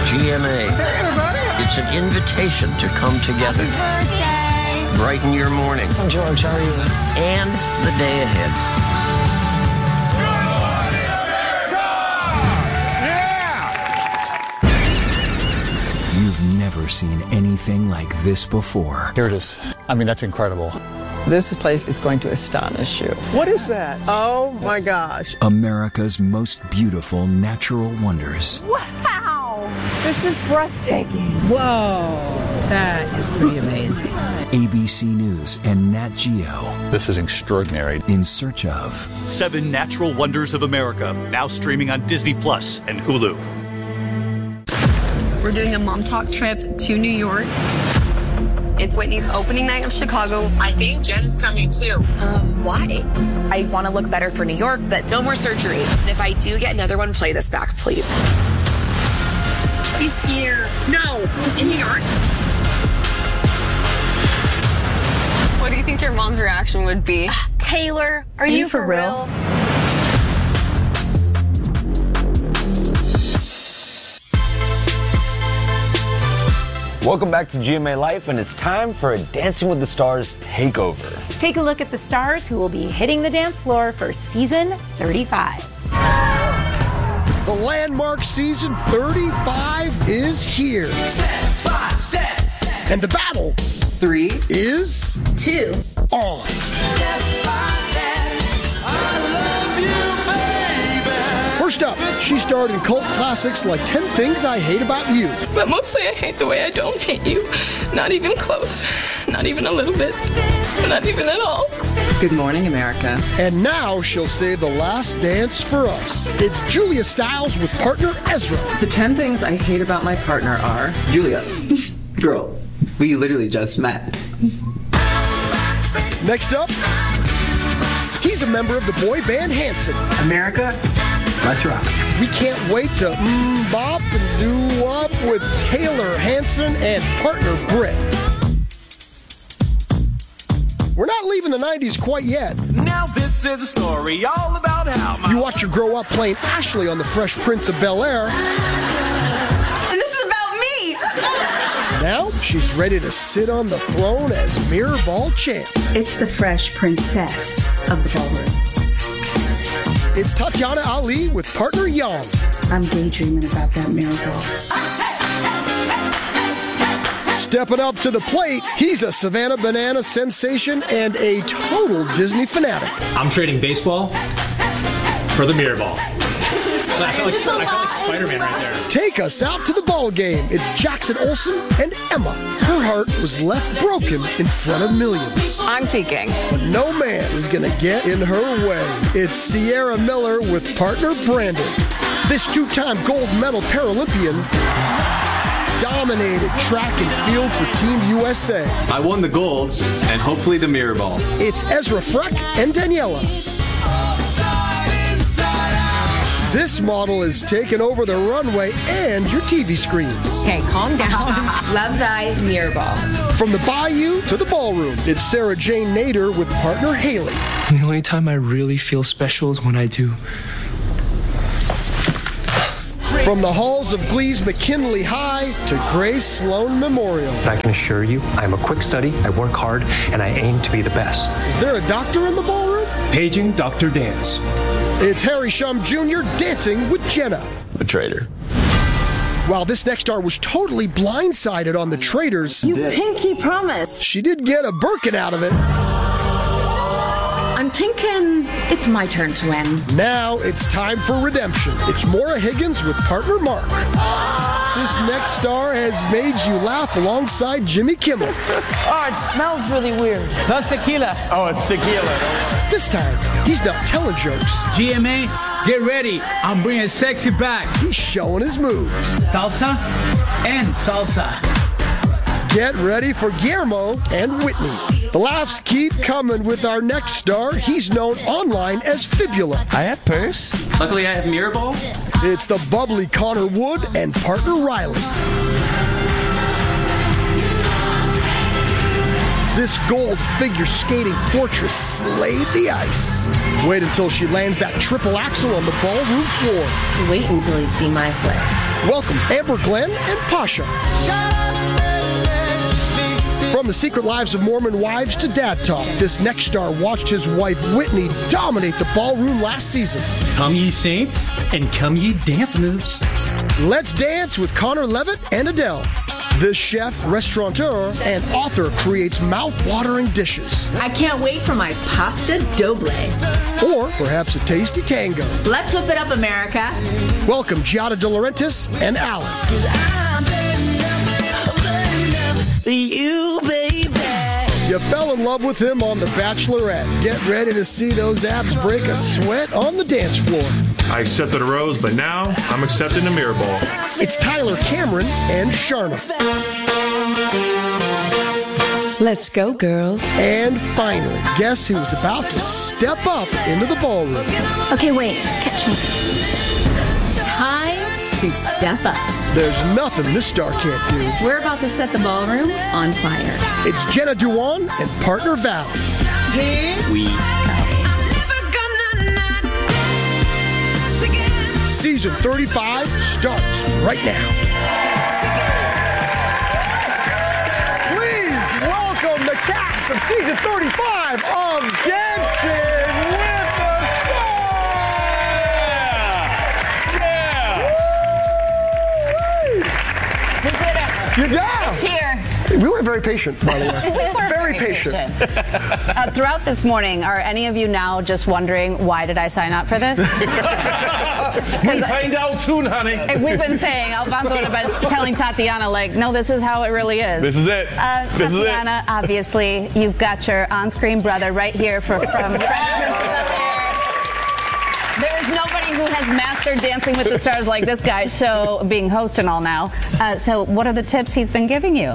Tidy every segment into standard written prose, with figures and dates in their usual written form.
GMA. Hey, everybody. It's an invitation to come together. Happy birthday. Brighten your morning. I'm George. How are you? And the day ahead. You've never seen anything like this before. Here it is. I mean, that's incredible. This place is going to astonish you. What is that? Oh my gosh. America's most beautiful natural wonders. Wow. This is breathtaking. Whoa. That is pretty amazing. ABC News and Nat Geo. This is extraordinary. In search of 7 Natural Wonders of America, now streaming on Disney Plus and Hulu. We're doing a mom talk trip to New York. It's Whitney's opening night of Chicago. I think Jen is coming too. Why? I want to look better for New York, but no more surgery. And if I do get another one, play this back, please. He's here. No, he's in New York. What do you think your mom's reaction would be? Taylor, are you for real? Welcome back to GMA Life, and it's time for a Dancing with the Stars takeover. Take a look at the stars who will be hitting the dance floor for season 35. The landmark season 35 is here. Step by step. And the battle 3 is 2 on. Step by step. I love you, baby. First up, she starred in cult classics like 10 Things I Hate About You. But mostly I hate the way I don't hate you. Not even close. Not even a little bit. Not even at all. Good morning, America. And now she'll save the last dance for us. It's Julia Stiles with partner Ezra. The 10 things I hate about my partner are... Julia, girl, we literally just met. Next up, he's a member of the boy band Hanson. America, let's rock. We can't wait to bop and do up with Taylor Hanson and partner Britt. We're not leaving the 90s quite yet. Now this is a story all about how you watch her grow up playing Ashley on The Fresh Prince of Bel-Air. And this is about me. Now she's ready to sit on the throne as Mirrorball champ. It's the Fresh Princess of the Ballroom. It's Tatiana Ali with partner Yang. I'm daydreaming about that miracle. Stepping up to the plate, he's a Savannah Banana sensation and a total Disney fanatic. I'm trading baseball for the Mirrorball. I felt like Spider-Man right there. Take us out to the ball game. It's Jackson Olsen and Emma. Her heart was left broken in front of millions. I'm speaking. But no man is going to get in her way. It's Sierra Miller with partner Brandon. This 2-time gold medal Paralympian dominated track and field for Team USA. I won the gold and hopefully the Mirrorball. It's Ezra Freck and Daniela. This model is taking over the runway and your TV screens. Okay, calm down. Love thy Mirrorball. From the bayou to the ballroom, it's Sarah Jane Nader with partner Haley. The only time I really feel special is when I do. From the halls of Glee's McKinley High to Grace Sloan Memorial. I can assure you, I'm a quick study, I work hard, and I aim to be the best. Is there a doctor in the ballroom? Paging Dr. Dance. It's Harry Shum Jr. dancing with Jenna. A traitor. While this next star was totally blindsided on the Traitors, You pinky promise. she did get a Birkin out of it. I'm thinking it's my turn to win. Now it's time for redemption. It's Maura Higgins with partner Mark. This next star has made you laugh alongside Jimmy Kimmel. Oh, it smells really weird. That's tequila. Oh, it's tequila. This time, he's not telling jokes. GMA, get ready. I'm bringing sexy back. He's showing his moves. Salsa and salsa. Get ready for Guillermo and Whitney. The laughs keep coming with our next star. He's known online as Fibula. I have purse. Luckily I have Mirrorball. It's the bubbly Connor Wood and partner Riley. This gold figure skating fortress slayed the ice. Wait until she lands that triple axel on the ballroom floor. Wait until you see my flair. Welcome Amber Glenn and Pasha. From The Secret Lives of Mormon Wives to Dad Talk, this next star watched his wife Whitney dominate the ballroom last season. Come ye saints, and come ye dance moves. Let's dance with Connor Levitt and Adele. This chef, restaurateur, and author creates mouth-watering dishes. I can't wait for my pasta doble. Or perhaps a tasty tango. Let's whip it up, America. Welcome Giada De Laurentiis and Alan. You, baby. You fell in love with him on The Bachelorette. Get ready to see those abs break a sweat on the dance floor. I accepted a rose, but now I'm accepting a mirror ball. It's Tyler Cameron and Sharna. Let's go, girls. And finally, guess who's about to step up into the ballroom? Okay, wait. Catch me. Time to step up. There's nothing this star can't do. We're about to set the ballroom on fire. It's Jenna Dewan and partner Val. Here we go. Season 35 starts right now. Please welcome the cast of season 35 of Dancing with the Stars. We did it. You did. It's here. We were very patient, by the way. We were very patient. Throughout this morning, are any of you now just wondering, why did I sign up for this? We'll find out soon, honey. We've been saying, Alfonso would have been telling Tatiana, like, no, this is how it really is. This is it. This is it. Tatiana, obviously, you've got your on-screen brother right here from Fresh Prince of Bel-Air. There is nobody who has mastered Dancing with the Stars like this guy, so being host and all now. So what are the tips he's been giving you?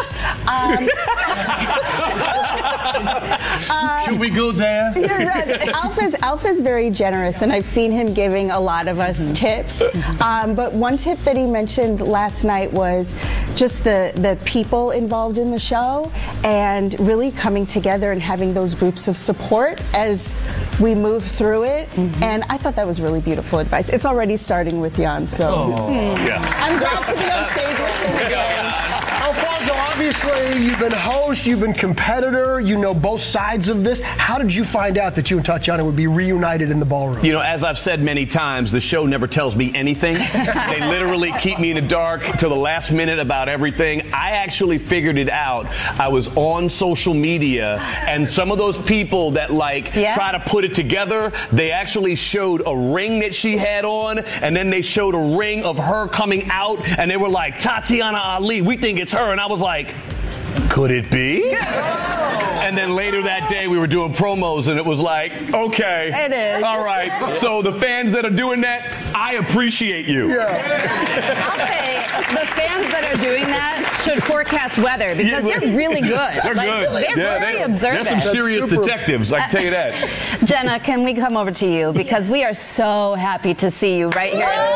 Should we go there? You're right. Alpha's very generous, and I've seen him giving a lot of us tips. But one tip that he mentioned last night was just the people involved in the show and really coming together and having those groups of support as we move through it. And I thought that was really beautiful advice. It's already starting with Jan, so I'm glad to be on stage with him again. Alfonso, obviously, you've been host, you've been competitor, you know both sides of this. How did you find out that you and Tatiana would be reunited in the ballroom? You know, as I've said many times, the show never tells me anything. They literally keep me in the dark till the last minute about everything. I actually figured it out. I was on social media, and some of those people that try to put it together, they actually showed a ring that she had on, and then they showed a ring of her coming out, and they were like, Tatiana Ali, we think it's her. And I was like, could it be? And then later that day, we were doing promos, and it was like, okay. It is. All right. So the fans that are doing that, I appreciate you. I'll say, the fans that are doing that should forecast weather because they're really good. They're good. They're very observant. They're some serious detectives, I can tell you that. Jenna, can we come over to you? Because we are so happy to see you right here in this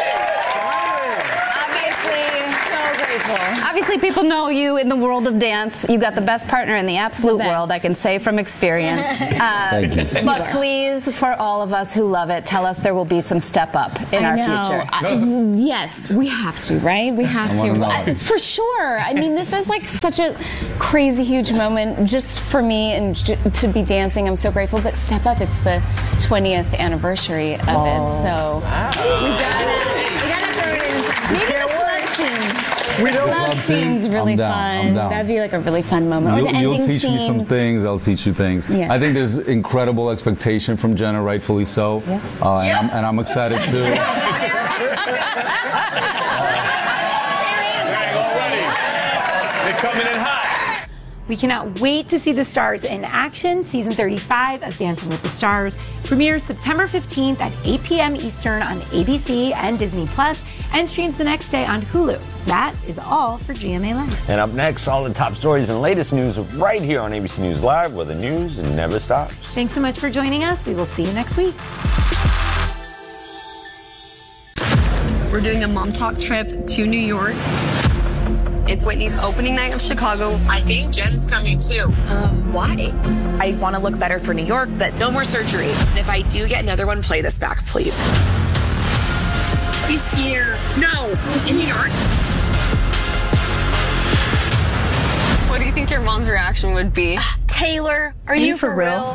Obviously, people know you in the world of dance. You got the best partner in the absolute world, I can say from experience. Thank you. But please, for all of us who love it, tell us there will be some step up in our future. Yes, we have to, right? We have to. For sure. I mean, this is like such a crazy, huge moment just for me and to be dancing. I'm so grateful. But step up, it's the 20th anniversary of it. So we got to throw it in. Maybe the love scene. We don't love scene's really fun. That'd be like a really fun moment. You'll teach me some things. I'll teach you things. Yeah. I think there's incredible expectation from Jenna, rightfully so. And I'm excited too. They're coming in hot. We cannot wait to see the stars in action. Season 35 of Dancing with the Stars premieres September 15th at 8 p.m. Eastern on ABC and Disney Plus, and streams the next day on Hulu. That is all for GMA Live. And up next, all the top stories and latest news right here on ABC News Live, where the news never stops. Thanks so much for joining us. We will see you next week. We're doing a mom talk trip to New York. It's Whitney's opening night of Chicago. I think Jen's coming too. Why? I want to look better for New York, but no more surgery. And if I do get another one, play this back, please. He's here. No, he's in New York. What do you think your mom's reaction would be? Taylor, are you for real?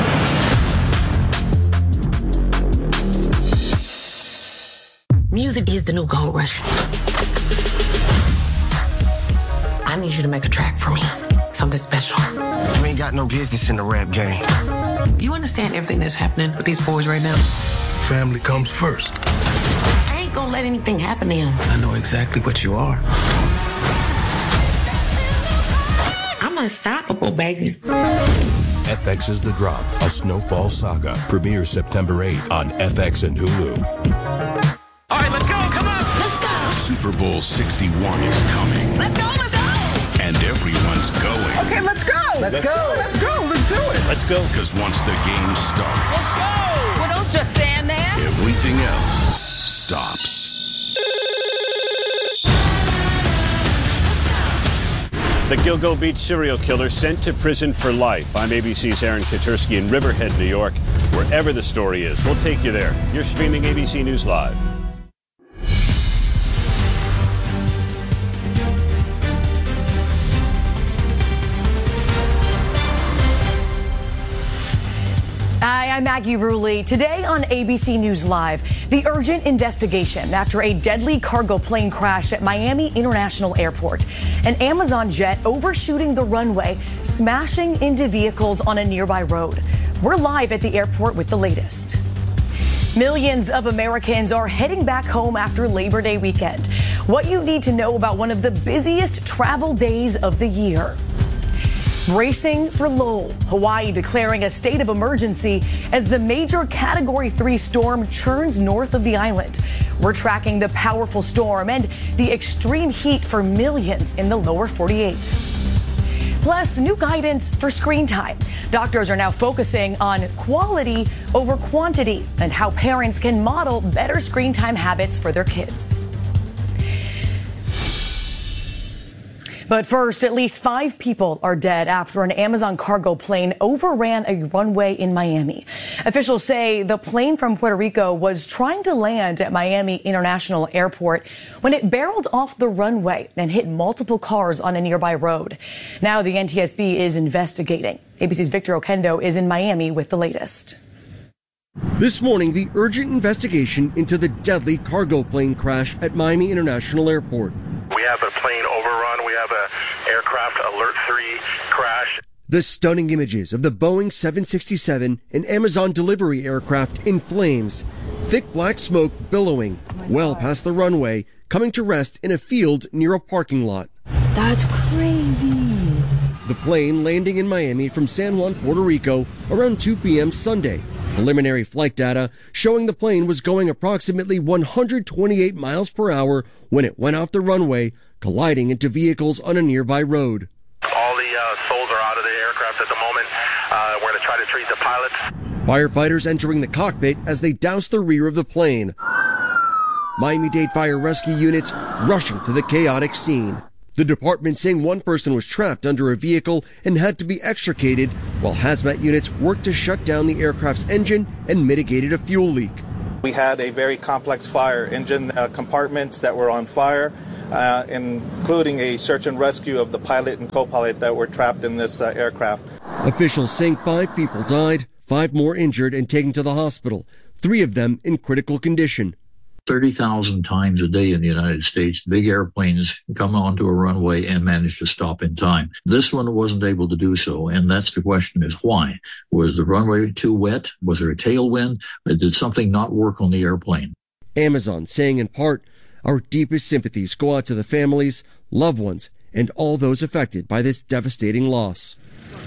Music is the new gold rush. I need you to make a track for me. Something special. You ain't got no business in the rap game. You understand everything that's happening with these boys right now? Family comes first. I ain't gonna let anything happen to him. I know exactly what you are. I'm unstoppable, baby. FX's The Drop, a Snowfall saga, premieres September 8th on FX and Hulu. All right, let's go. Come on. Let's go. Super Bowl 61 is coming. Let's go. Let's go. And everyone's going. Okay, let's go. Let's go. Let's go. Let's do it. Let's go. Because once the game starts, Let's go. Well, don't just stand there. everything else stops. The Gilgo Beach serial killer sent to prison for life. I'm ABC's Aaron Katursky in Riverhead, New York. Wherever the story is, we'll take you there. You're streaming ABC News Live. Hi, I'm Maggie Rulli. Today on ABC News Live, the urgent investigation after a deadly cargo plane crash at Miami International Airport. An Amazon jet overshooting the runway, smashing into vehicles on a nearby road. We're live at the airport with the latest. Millions of Americans are heading back home after Labor Day weekend. What you need to know about one of the busiest travel days of the year. Bracing for Lowell, Hawaii declaring a state of emergency as the major Category 3 storm churns north of the island. We're tracking the powerful storm and the extreme heat for millions in the lower 48. Plus, new guidance for screen time. Doctors are now focusing on quality over quantity and how parents can model better screen time habits for their kids. But first, at least 5 people are dead after an Amazon cargo plane overran a runway in Miami. Officials say the plane from Puerto Rico was trying to land at Miami International Airport when it barreled off the runway and hit multiple cars on a nearby road. Now the NTSB is investigating. ABC's Victor Oquendo is in Miami with the latest. This morning, the urgent investigation into the deadly cargo plane crash at Miami International Airport. We have a plane overrun. We have a aircraft alert 3 crash. The stunning images of the Boeing 767 and Amazon delivery aircraft in flames, thick black smoke billowing well past the runway, coming to rest in a field near a parking lot. That's crazy. The plane landing in Miami from San Juan, Puerto Rico around 2 p.m. Sunday. Preliminary flight data showing the plane was going approximately 128 miles per hour when it went off the runway, colliding into vehicles on a nearby road. All the souls are out of the aircraft at the moment. We're going to try to treat the pilots. Firefighters entering the cockpit as they doused the rear of the plane. Miami-Dade fire rescue units rushing to the chaotic scene. The department saying one person was trapped under a vehicle and had to be extricated, while hazmat units worked to shut down the aircraft's engine and mitigated a fuel leak. We had a very complex fire, engine compartments that were on fire, including a search and rescue of the pilot and co-pilot that were trapped in this aircraft. Officials saying 5 people died, 5 more injured and taken to the hospital, 3 of them in critical condition. 30,000 times a day in the United States, big airplanes come onto a runway and manage to stop in time. This one wasn't able to do so, and that's the question is why? Was the runway too wet? Was there a tailwind? Did something not work on the airplane? Amazon saying in part, our deepest sympathies go out to the families, loved ones, and all those affected by this devastating loss.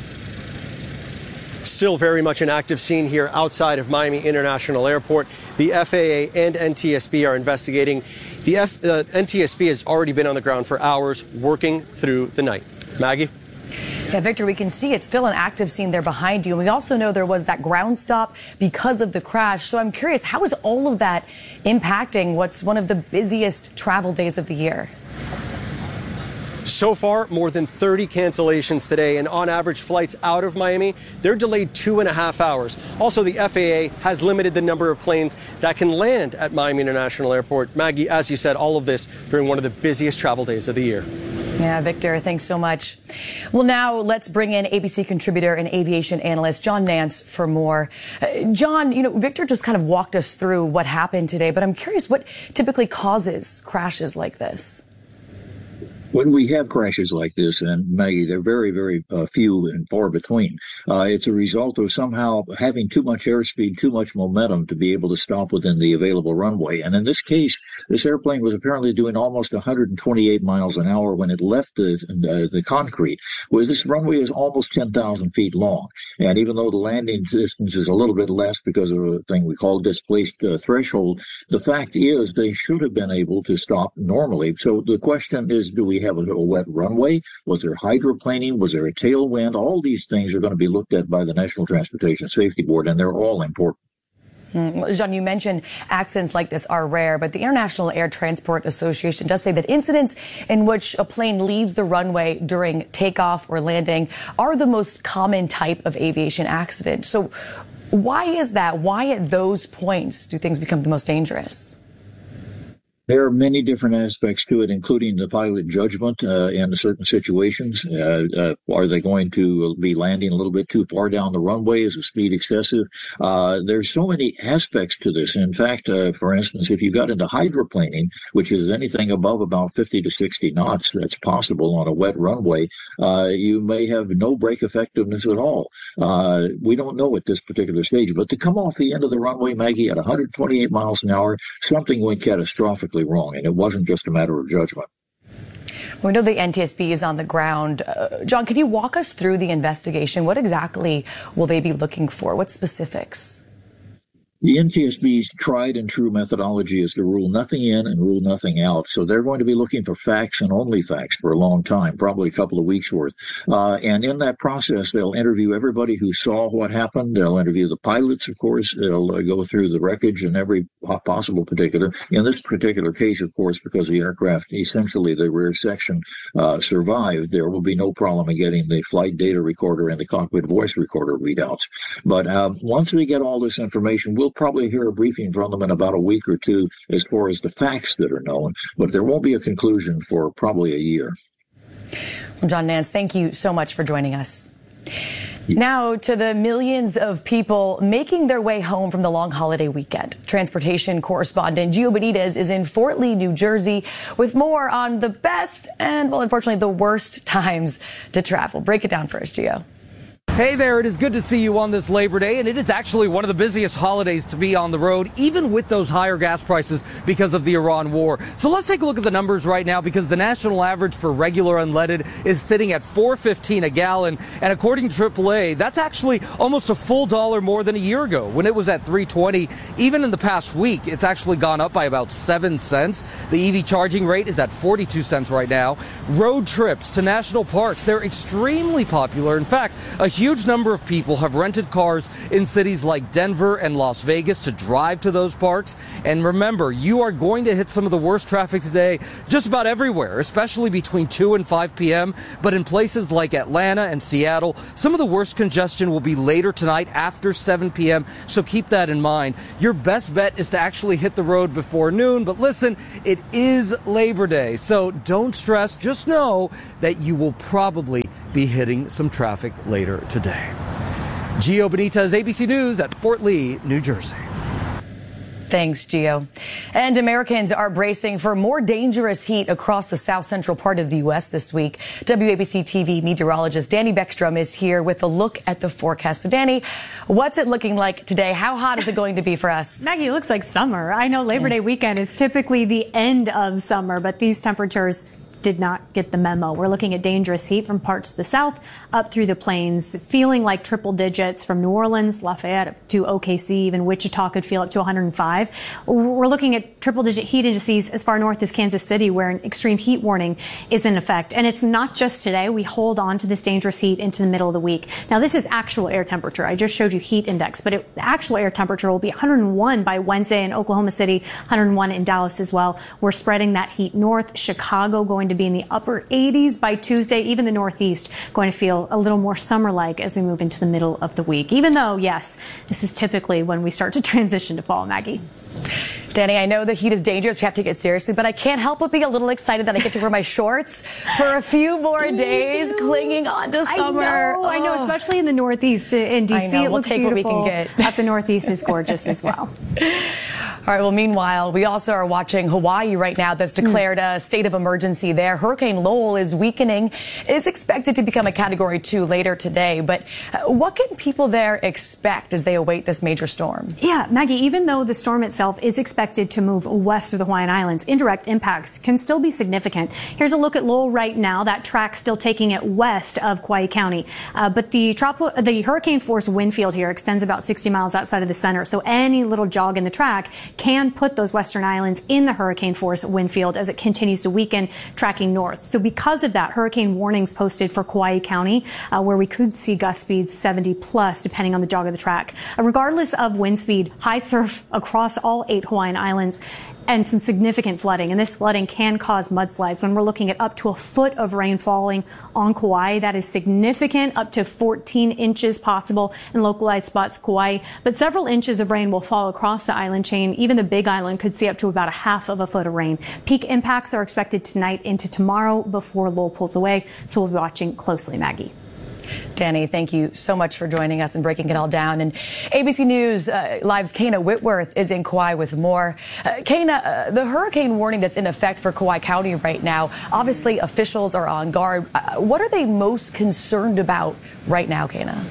Still very much an active scene here outside of Miami International Airport. The FAA and NTSB are investigating. The NTSB has already been on the ground for hours, working through the night. Maggie? Yeah, Victor, we can see it's still an active scene there behind you. And we also know there was that ground stop because of the crash. So I'm curious, how is all of that impacting what's one of the busiest travel days of the year? So far, more than 30 cancellations today, and on average, flights out of Miami, they're delayed 2.5 hours. Also, the FAA has limited the number of planes that can land at Miami International Airport. Maggie, as you said, all of this during one of the busiest travel days of the year. Yeah, Victor, thanks so much. Well, now let's bring in ABC contributor and aviation analyst John Nance for more. John, Victor just kind of walked us through what happened today, but I'm curious what typically causes crashes like this. When we have crashes like this, and Maggie, they're very, very few and far between, it's a result of somehow having too much airspeed, too much momentum to be able to stop within the available runway. And in this case, this airplane was apparently doing almost 128 miles an hour when it left the concrete, where this runway is almost 10,000 feet long. And even though the landing distance is a little bit less because of a thing we call displaced threshold, the fact is they should have been able to stop normally. So the question is, do we have a wet runway? Was there hydroplaning? Was there a tailwind? All these things are going to be looked at by the National Transportation Safety Board, and they're all important. John, you mentioned accidents like this are rare, but the International Air Transport Association does say that incidents in which a plane leaves the runway during takeoff or landing are the most common type of aviation accident. So why is that? Why at those points do things become the most dangerous? There are many different aspects to it, including the pilot judgment in certain situations. Are they going to be landing a little bit too far down the runway? Is the speed excessive? There's so many aspects to this. In fact, for instance, if you got into hydroplaning, which is anything above about 50 to 60 knots, that's possible on a wet runway, you may have no brake effectiveness at all. We don't know at this particular stage, but to come off the end of the runway, Maggie, at 128 miles an hour, something went catastrophically wrong, and it wasn't just a matter of judgment. We know the NTSB is on the ground. John, can you walk us through the investigation? What exactly will they be looking for? What specifics? The NTSB's tried and true methodology is to rule nothing in and rule nothing out. So they're going to be looking for facts and only facts for a long time, probably a couple of weeks worth. And in that process, they'll interview everybody who saw what happened. They'll interview the pilots, of course. They'll go through the wreckage and every possible particular. In this particular case, of course, because the aircraft, essentially the rear section, survived, there will be no problem in getting the flight data recorder and the cockpit voice recorder readouts. But once we get all this information, we'll probably hear a briefing from them in about a week or two as far as the facts that are known, but there won't be a conclusion for probably a year. Well, John Nance, thank you so much for joining us. Now to the millions of people making their way home from the long holiday weekend. Transportation correspondent Gio Benitez is in Fort Lee, New Jersey, with more on the best and, well, unfortunately, the worst times to travel. Break it down for us, Gio. Hey there, it is good to see you on this Labor Day, and it is actually one of the busiest holidays to be on the road, even with those higher gas prices because of the Iran war. So let's take a look at the numbers right now, because the national average for regular unleaded is sitting at $4.15 a gallon, and according to AAA, that's actually almost a full $1 more than a year ago when it was at $3.20. Even in the past week, it's actually gone up by about 7 cents. The EV charging rate is at 42 cents right now. Road trips to national parks, they're extremely popular. In fact, a huge number of people have rented cars in cities like Denver and Las Vegas to drive to those parks. And remember, you are going to hit some of the worst traffic today just about everywhere, especially between 2 and 5 p.m. But in places like Atlanta and Seattle, some of the worst congestion will be later tonight after 7 p.m. So keep that in mind. Your best bet is to actually hit the road before noon. But listen, it is Labor Day, so don't stress. Just know that you will probably be hitting some traffic later today. Gio Benitez, ABC News at Fort Lee, New Jersey. Thanks, Gio. And Americans are bracing for more dangerous heat across the south central part of the U.S. this week. WABC TV meteorologist Danny Beckstrom is here with a look at the forecast. So, Danny, what's it looking like today? How hot is it going to be for us? Maggie, it looks like summer. I know Labor Day weekend is typically the end of summer, but these temperatures did not get the memo. We're looking at dangerous heat from parts of the south up through the plains, feeling like triple digits from New Orleans, Lafayette to OKC, even Wichita could feel up to 105. We're looking at triple digit heat indices as far north as Kansas City, where an extreme heat warning is in effect. And it's not just today. We hold on to this dangerous heat into the middle of the week. Now, this is actual air temperature. I just showed you heat index, but the actual air temperature will be 101 by Wednesday in Oklahoma City, 101 in Dallas as well. We're spreading that heat north. Chicago going to be in the upper 80s by Tuesday. Even the Northeast going to feel a little more summer-like as we move into the middle of the week. Even though, yes, this is typically when we start to transition to fall, Maggie. Danny, I know the heat is dangerous. We have to get seriously, but I can't help but be a little excited that I get to wear my shorts for a few more days, clinging on to summer. I know, especially in the Northeast. In D.C., it looks take beautiful. What we can get. Up the Northeast is gorgeous as well. All right, well, meanwhile, we also are watching Hawaii right now that's declared a state of emergency there. Hurricane Lowell is weakening, is expected to become a Category 2 later today. But what can people there expect as they await this major storm? Yeah, Maggie, even though the storm itself is expected to move west of the Hawaiian Islands, indirect impacts can still be significant. Here's a look at Lowell right now. That track still taking it west of Kauai County. But the hurricane force wind field here extends about 60 miles outside of the center. So any little jog in the track can put those western islands in the hurricane force wind field as it continues to weaken, tracking north. So because of that, hurricane warnings posted for Kauai County, where we could see gust speeds 70 plus, depending on the jog of the track. Regardless of wind speed, high surf across all 8 Hawaiian Islands, and some significant flooding. And this flooding can cause mudslides. When we're looking at up to a foot of rain falling on Kauai, that is significant, up to 14 inches possible in localized spots, Kauai. But several inches of rain will fall across the island chain. Even the Big Island could see up to about a half of a foot of rain. Peak impacts are expected tonight into tomorrow before Lowell pulls away. So we'll be watching closely, Maggie. Danny, thank you so much for joining us and breaking it all down. And ABC News Live's Kayna Whitworth is in Kauai with more. Kayna, the hurricane warning that's in effect for Kauai County right now, obviously officials are on guard. What are they most concerned about right now, Kayna?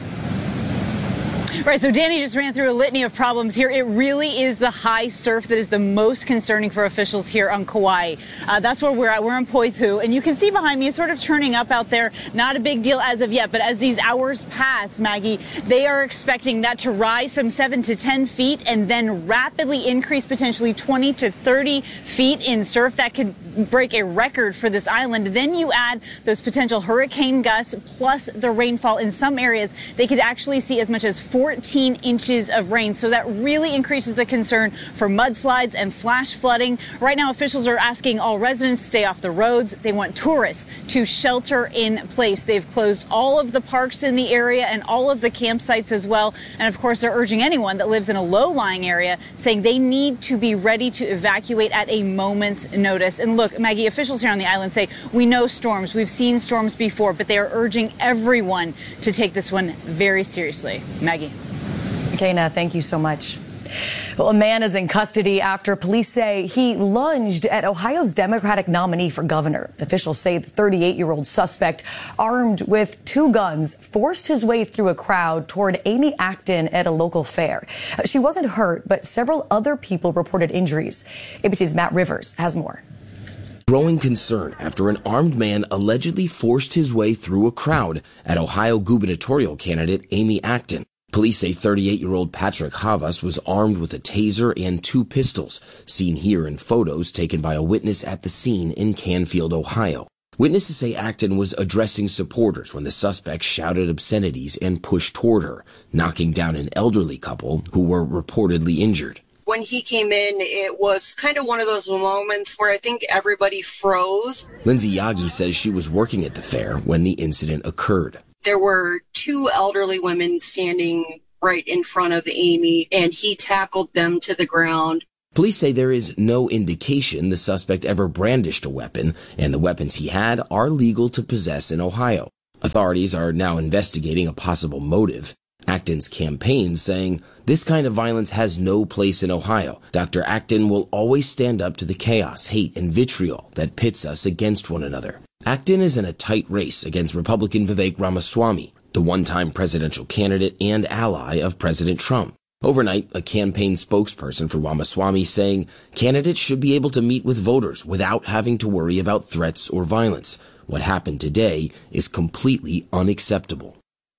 Right, so Danny just ran through a litany of problems here. It really is the high surf that is the most concerning for officials here on Kauai. That's where we're at. We're in Poipu, and you can see behind me it's sort of churning up out there. Not a big deal as of yet, but as these hours pass, Maggie, they are expecting that to rise some 7 to 10 feet and then rapidly increase potentially 20 to 30 feet in surf. That could break a record for this island. Then you add those potential hurricane gusts plus the rainfall in some areas. They could actually see as much as 14 inches of rain. So that really increases the concern for mudslides and flash flooding. Right now, officials are asking all residents to stay off the roads. They want tourists to shelter in place. They've closed all of the parks in the area and all of the campsites as well. And of course, they're urging anyone that lives in a low-lying area, saying they need to be ready to evacuate at a moment's notice. And look, Maggie, officials here on the island say we know storms. We've seen storms before, but they are urging everyone to take this one very seriously. Maggie. Kayna, thank you so much. Well, a man is in custody after police say he lunged at Ohio's Democratic nominee for governor. Officials say the 38-year-old suspect, armed with 2 guns, forced his way through a crowd toward Amy Acton at a local fair. She wasn't hurt, but several other people reported injuries. ABC's Matt Rivers has more. Growing concern after an armed man allegedly forced his way through a crowd at Ohio gubernatorial candidate Amy Acton. Police say 38-year-old Patrick Havas was armed with a taser and 2 pistols, seen here in photos taken by a witness at the scene in Canfield, Ohio. Witnesses say Acton was addressing supporters when the suspect shouted obscenities and pushed toward her, knocking down an elderly couple who were reportedly injured. When he came in, it was kind of one of those moments where I think everybody froze. Lindsay Yagi says she was working at the fair when the incident occurred. There were 2 elderly women standing right in front of Amy, and he tackled them to the ground. Police say there is no indication the suspect ever brandished a weapon, and the weapons he had are legal to possess in Ohio. Authorities are now investigating a possible motive. Acton's campaign saying, "This kind of violence has no place in Ohio. Dr. Acton will always stand up to the chaos, hate, and vitriol that pits us against one another." Acton is in a tight race against Republican Vivek Ramaswamy, the one-time presidential candidate and ally of President Trump. Overnight, a campaign spokesperson for Ramaswamy saying candidates should be able to meet with voters without having to worry about threats or violence. What happened today is completely unacceptable.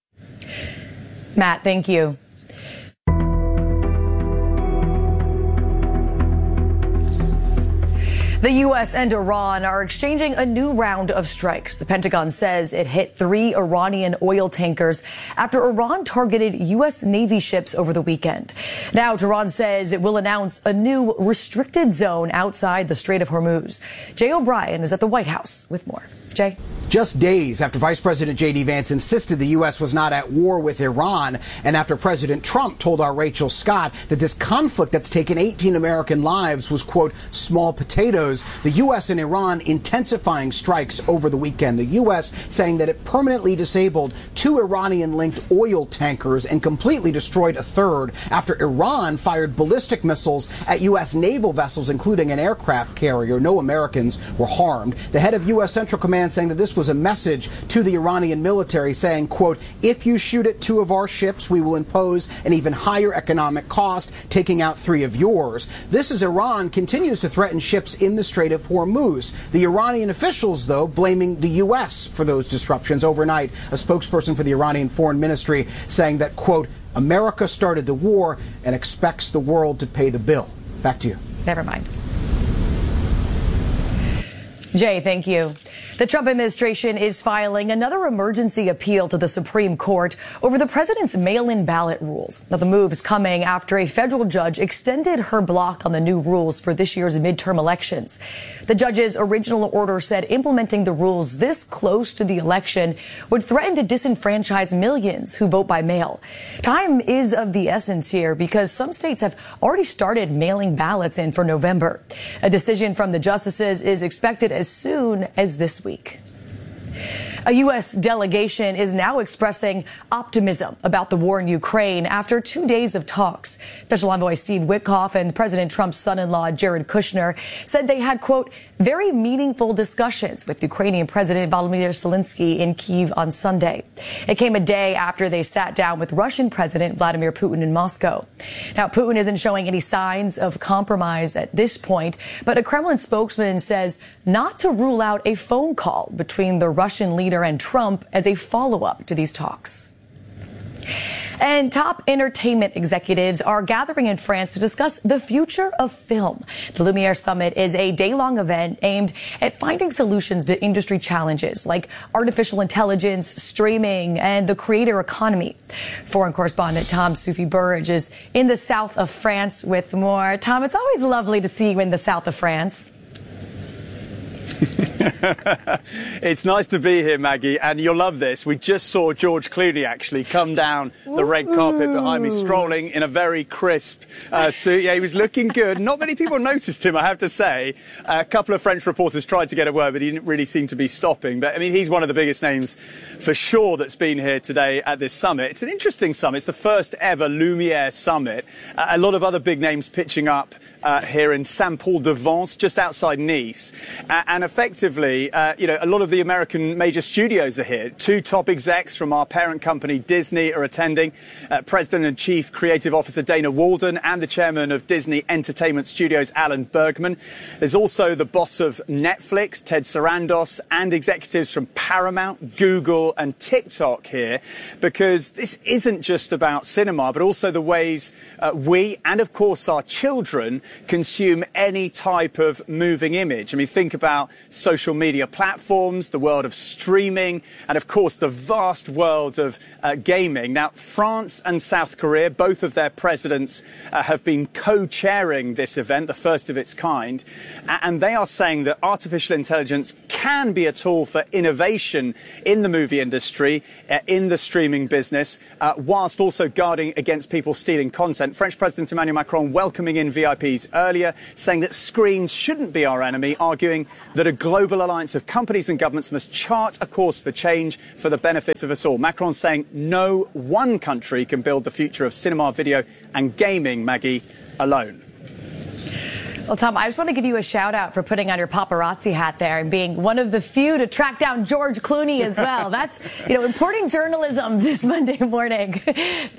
Matt, thank you. The U.S. and Iran are exchanging a new round of strikes. The Pentagon says it hit 3 Iranian oil tankers after Iran targeted U.S. Navy ships over the weekend. Now, Tehran says it will announce a new restricted zone outside the Strait of Hormuz. Jay O'Brien is at the White House with more. Jay? Just days after Vice President J.D. Vance insisted the U.S. was not at war with Iran, and after President Trump told our Rachel Scott that this conflict that's taken 18 American lives was, quote, small potatoes, the U.S. and Iran intensifying strikes over the weekend. The U.S. saying that it permanently disabled 2 Iranian-linked oil tankers and completely destroyed a third after Iran fired ballistic missiles at U.S. naval vessels, including an aircraft carrier. No Americans were harmed. The head of U.S. Central Command saying that this was a message to the Iranian military saying, quote, if you shoot at 2 of our ships, we will impose an even higher economic cost, taking out 3 of yours. This as Iran continues to threaten ships in the Strait of Hormuz. The Iranian officials, though, blaming the U.S. for those disruptions. Overnight, a spokesperson for the Iranian Foreign Ministry saying that, quote, America started the war and expects the world to pay the bill. Back to you. Never mind. Jay, thank you. The Trump administration is filing another emergency appeal to the Supreme Court over the president's mail-in ballot rules. Now, the move is coming after a federal judge extended her block on the new rules for this year's midterm elections. The judge's original order said implementing the rules this close to the election would threaten to disenfranchise millions who vote by mail. Time is of the essence here because some states have already started mailing ballots in for November. A decision from the justices is expected as soon as this week. A U.S. delegation is now expressing optimism about the war in Ukraine after 2 days of talks. Special Envoy Steve Witkoff and President Trump's son-in-law Jared Kushner said they had, quote, very meaningful discussions with Ukrainian President Volodymyr Zelensky in Kyiv on Sunday. It came a day after they sat down with Russian President Vladimir Putin in Moscow. Now, Putin isn't showing any signs of compromise at this point, but a Kremlin spokesman says not to rule out a phone call between the Russian leader and Trump as a follow-up to these talks. And top entertainment executives are gathering in France to discuss the future of film. The Lumiere Summit is a day-long event aimed at finding solutions to industry challenges like artificial intelligence, streaming, and the creator economy. Foreign correspondent Tom Soufi Burridge is in the south of France with more. Tom, it's always lovely to see you in the south of France. It's nice to be here, Maggie, and you'll love this. We just saw George Clooney actually come down the red carpet behind me, strolling in a very crisp suit. Yeah, he was looking good. Not many people noticed him, I have to say. A couple of French reporters tried to get a word, but he didn't really seem to be stopping. But, I mean, he's one of the biggest names for sure that's been here today at this summit. It's an interesting summit. It's the first ever Lumiere Summit. A lot of other big names pitching up here in Saint-Paul-de-Vence, just outside Nice. And effectively, a lot of the American major studios are here. 2 top execs from our parent company, Disney, are attending. President and Chief Creative Officer Dana Walden and the Chairman of Disney Entertainment Studios, Alan Bergman. There's also the boss of Netflix, Ted Sarandos, and executives from Paramount, Google, and TikTok here, because this isn't just about cinema, but also the ways we, and of course our children, consume any type of moving image. I mean, think about social media platforms, the world of streaming, and of course the vast world of gaming. Now, France and South Korea, both of their presidents have been co-chairing this event, the first of its kind, and they are saying that artificial intelligence can be a tool for innovation in the movie industry, in the streaming business, whilst also guarding against people stealing content. French President Emmanuel Macron welcoming in VIPs earlier, saying that screens shouldn't be our enemy, arguing that a global alliance of companies and governments must chart a course for change for the benefit of us all. Macron saying no one country can build the future of cinema, video and gaming, Maggie, alone. Well, Tom, I just want to give you a shout out for putting on your paparazzi hat there and being one of the few to track down George Clooney as well. That's, important journalism this Monday morning.